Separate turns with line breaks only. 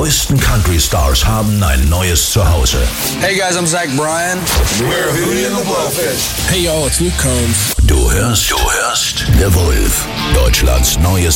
größten Country-Stars haben ein neues Zuhause.
Hey guys, I'm Zach Bryan.
We're Hootie and the Blowfish.
Hey y'all, it's Luke Combs.
Du hörst The Wolf, Deutschlands neues